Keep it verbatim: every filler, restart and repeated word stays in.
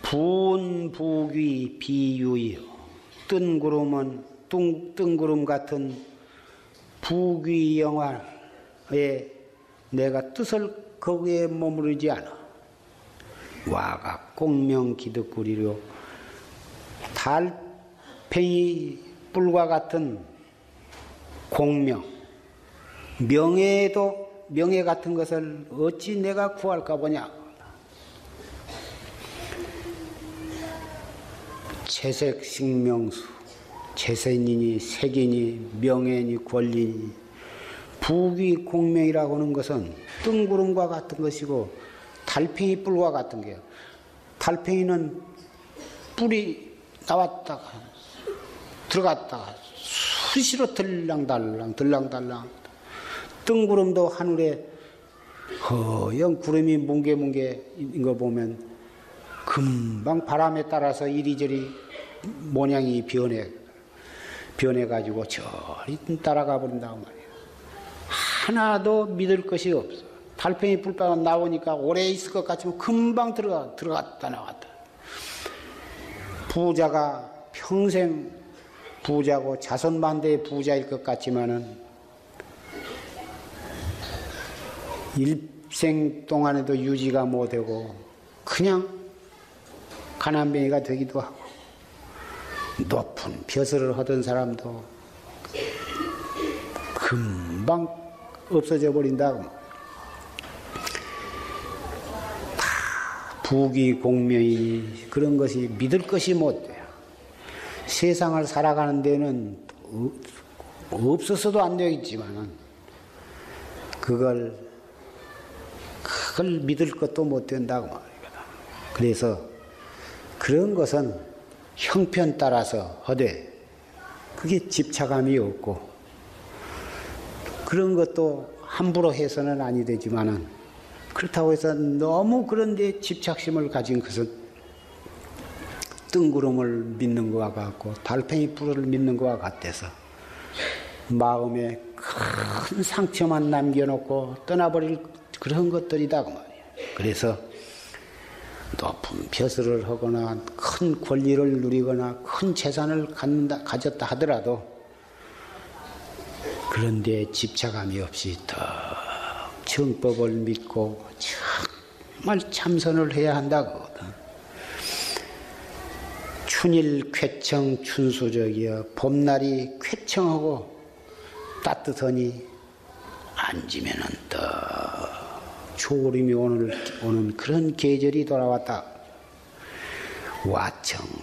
부은 부귀 비유이요. 뜬 구름은 뜬, 뜬 구름 같은 부귀 영화에 내가 뜻을 거기에 머무르지 않아. 와가 공명 기득구리로 달팽이 뿔과 같은 공명, 명예도 명예 같은 것을 어찌 내가 구할까 보냐. 채색식명수, 재산이니 색이니 명예니 권리니 부귀 공명이라고 하는 것은 뜬구름과 같은 것이고 달팽이 뿔과 같은 게요. 달팽이는 뿔이 나왔다가 들어갔다가 수시로 들랑달랑 들랑달랑. 뜬구름도 하늘에 허연 구름이 뭉게뭉게인 거 보면 금방 바람에 따라서 이리저리 모양이 변해 변해가지고 저리 따라가 버린다고 말이에요. 하나도 믿을 것이 없어. 달팽이 뿔바가 나오니까 오래 있을 것 같지만 금방 들어가, 들어갔다 나왔다. 부자가 평생 부자고 자손만대의 부자일 것 같지만은 일생 동안에도 유지가 못되고 그냥 가난뱅이가 되기도 하고 높은 벼슬을 하던 사람도 금방 없어져 버린다고. 다 부귀 공명이 그런 것이 믿을 것이 못 돼요. 세상을 살아가는 데는 없어서도 안 되겠지만은 그걸 그걸 믿을 것도 못 된다고 말이거든. 그래서 그런 것은 형편 따라서 하되 그게 집착감이 없고 그런 것도 함부로 해서는 아니 되지만은 그렇다고 해서 너무 그런 데 집착심을 가진 것은 뜬구름을 믿는 것과 같고 달팽이 뿔을 믿는 것과 같아서 마음에 큰 상처만 남겨놓고 떠나버릴 그런 것들이다 그 말이에요. 그래서 높은 벼슬을 하거나 큰 권리를 누리거나 큰 재산을 갖는다, 가졌다 하더라도 그런데 집착함이 없이 더 정법을 믿고 정말 참선을 해야 한다거든. 춘일 쾌청 춘수적이여. 봄날이 쾌청하고 따뜻하니 앉으면은 또 초림이 오는, 오는 그런 계절이 돌아왔다. 와청